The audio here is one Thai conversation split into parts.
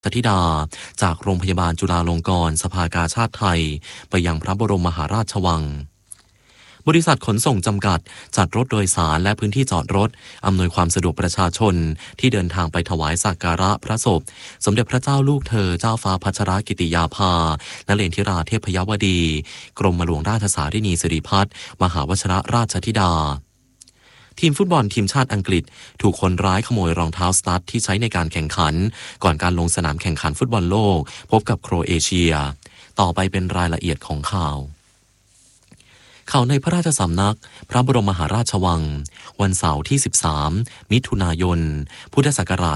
ธิดาจากโรงพยาบาลจุฬาลงกรณ์สภากาชาดไทยไปยังพระบรมมหาราชวังบริษัทขนส่งจำกัดจัดรถโดยสารและพื้นที่จอดรถอำนวยความสะดวกประชาชนที่เดินทางไปถวายสักการะพระศพสมเด็จพระเจ้าลูกเธอเจ้าฟ้าพัชรกิติยาภานเรนทิราเทพยวดีกรมหลวงราชสารินีสิริพัฒน์มหาวชิรราชธิดาทีมฟุตบอลทีมชาติอังกฤษถูกคนร้ายขโมยรองเท้าสตั๊ดที่ใช้ในการแข่งขันก่อนการลงสนามแข่งขันฟุตบอลโลกพบกับโครเอเชียต่อไปเป็นรายละเอียดของข่าวในพระราชสำนักพระบรมมหาราชวังวันเสาร์ที่13มิถุนายนพุทธศักราช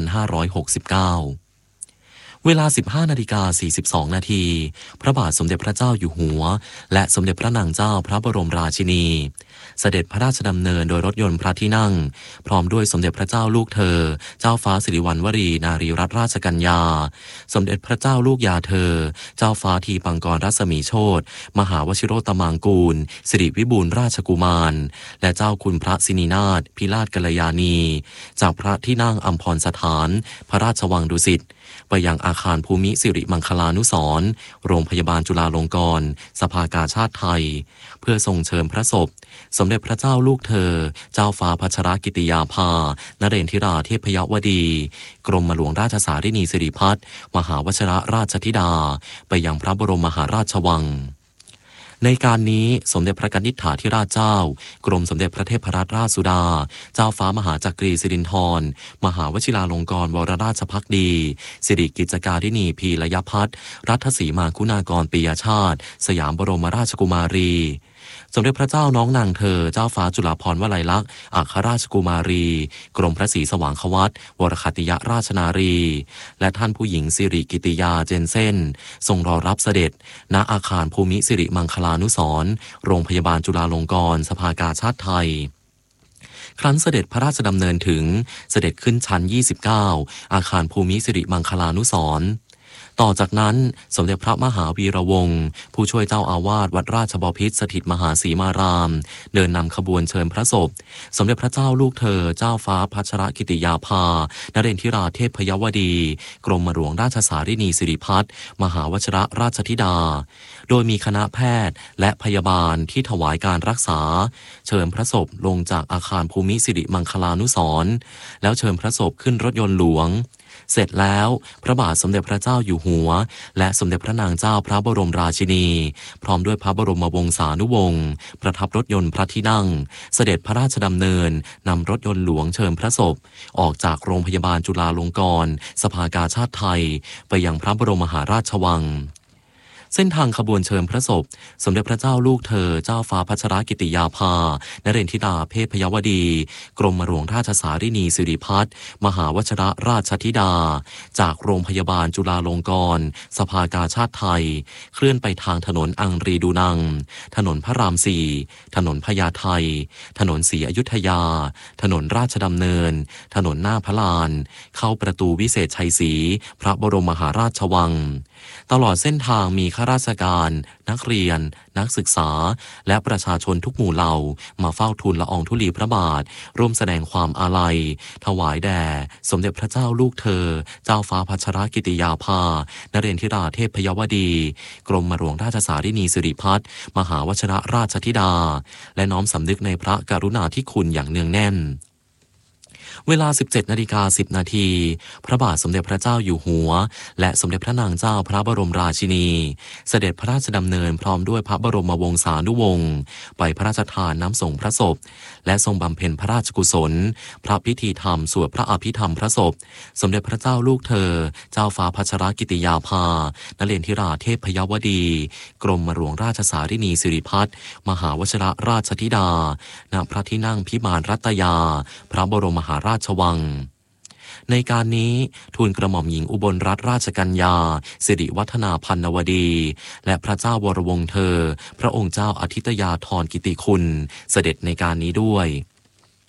2569เวลา 15:42 นาทีพระบาทสมเด็จพระเจ้าอยู่หัวและสมเด็จพระนางเจ้าพระบรมราชินีเสด็จพระราชดำเนินโดยรถยนต์พระที่นั่งพร้อมด้วยสมเด็จพระเจ้าลูกเธอเจ้าฟ้าสิริวัณวรีนารีรัตนราชกัญญาสมเด็จพระเจ้าลูกยาเธอเจ้าฟ้าทีปังกรรัศมีโชติมหาวชิโรตมังกูลสิริวิบูลย์ราชกุมารและเจ้าคุณพระสินีนาถพิราชกัลยาณีจากพระที่นั่งอัมพรสถานพระราชวังดุสิตไปยังอาคารภูมิสิริมังคลานุสรณ์โรงพยาบาลจุฬาลงกรณ์สภากาชาดไทยเพื่อทรงเชิญพระศพสมเด็จพระเจ้าลูกเธอเจ้าฟ้าพัชรกิติยาภานเรนทิราเทพยวดีกรมหลวงราชสารินีสิริพัฒน์มหาวชิรราชธิดาไปยังพระบรมมหาราชวังในการนี้สมเด็จพระกนิษฐาธิราชเจ้ากรมสมเด็จพระเทพรัตนราชสุดาเจ้าฟ้ามหาจักรีสิรินธรมหาวชิราลงกรณ์วรราชภักดีสิริกิจการินีพีระยพัฒน์รัฐสีมาคุณากรปิยชาติสยามบรมราชกุมารีสมเด็จพระเจ้าน้องนางเธอเจ้าฟ้าจุฬาภรณ์วลัยลักษณ์อัครราชกุมารีกรมพระศรีสว่างควัตวรคติยราชนารีและท่านผู้หญิงสิริกิติยาเจนเซ่นทรงรอรับเสด็จณอาคารภูมิสิริมังคลานุสรณ์โรงพยาบาลจุฬาลงกรณ์สภากาชาดไทยครั้นเสด็จพระราชดำเนินถึงเสด็จขึ้นชั้น29อาคารภูมิสิริมังคลานุสรณ์ต่อจากนั้นสมเด็จพระมหาวีระวงศ์ผู้ช่วยเจ้าอาวาสวัดราชบพิตรสถิตมหาสีมารามเดินนำขบวนเชิญพระศพสมเด็จพระเจ้าลูกเธอเจ้าฟ้าพัชรกิติยาภานเรนทิราเทพยวดีกรมหลวงราชสารินีสิริพัฒน์มหาวชิรราชธิดาโดยมีคณะแพทย์และพยาบาลที่ถวายการรักษาเชิญพระศพลงจากอาคารภูมิสิริมังคลานุสรณ์แล้วเชิญพระศพขึ้นรถยนต์หลวงเสร็จแล้วพระบาทสมเด็จพระเจ้าอยู่หัวและสมเด็จพระนางเจ้าพระบรมราชินีพร้อมด้วยพระบรมวงศานุวงศ์ประทับรถยนต์พระที่นั่งเสด็จพระราชดำเนินนำรถยนต์หลวงเชิญพระศพออกจากโรงพยาบาลจุฬาลงกรณ์สภากาชาดไทยไปยังพระบรมมหาราชวังเส้นทางขบวนเชิญพระศพสมเด็จพระเจ้าลูกเธอเจ้าฟ้าพัชรกิติยาภานเรนทิราเทพยวดีกรมหลวงราชสารินีสิริพัฒน์มหาวชิรราชธิดาจากโรงพยาบาลจุฬาลงกรณ์สภากาชาดไทยเคลื่อนไปทางถนนอังรีดูนังถนนพระราม4ถนนพญาไทถนนศรีอยุธยาถนนราชดำเนินถนนหน้าพระลานเข้าประตูวิเศษชัยศรีพระบรมมหาราชวังตลอดเส้นทางมีข้าราชการนักเรียนนักศึกษาและประชาชนทุกหมู่เหล่ามาเฝ้าทูลละอองธุลีพระบาทร่วมแสดงความอาลัยถวายแด่สมเด็จพระเจ้าลูกเธอเจ้าฟ้าพัชรกิติยาภานเรนทิราเทพยวดีกรมหลวงราชสารินีสิริพัฒน์มหาวชิรราชธิดาและน้อมสำนึกในพระกรุณาธิคุณอย่างเนืองแน่นเวลา 17:10 นาทีพระบาทสมเด็จพระเจ้าอยู่หัวและสมเด็จพระนางเจ้าพระบรมราชินีเสด็จพระราชดำเนินพร้อมด้วยพระบรมวงศานุวงศ์ไปพระราชทานน้ำส่งพระศพและทรงบำเพ็ญพระราชกุศลพระพิธีธรรมสวดพระอภิธรรมพระศพสมเด็จพระเจ้าลูกเธอเจ้าฟ้าพัชรกิติยาภานเรนทิราเทพยวดีกรมหลวงราชสารินีสิริพัฒน์มหาวชิรราชธิดาณพระที่นั่งพิมานรัตยาพระบรมมหาราชวังในการนี้ทูลกระหม่อมหญิงอุบลรัตนราชกัญญาสิริวัฒนาพันนวดีและพระเจ้าวรวงศ์เธอพระองค์เจ้าอาทิตยาธรกิติคุณเสด็จในการนี้ด้วย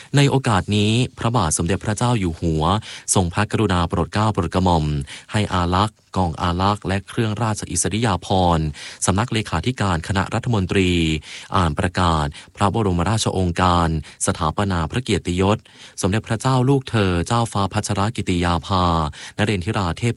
ในโอกาสนี้พระบาทสมเด็จพระเจ้าอยู่หัวทรงพระกรุณาโปรดเกล้าโปรดกระหม่อมให้อาลักษ์กองอาลักษ์และเครื่องราชอิสริยาภรณ์สำนักเลขาธิการคณะรัฐมนตรีอ่านประกาศพระบรมราชโองการสถาปนาพระเกียรติยศสมเด็จพระเจ้าลูกเธอเจ้าฟ้าพัชรกิติยาภานเรนทิราเทพ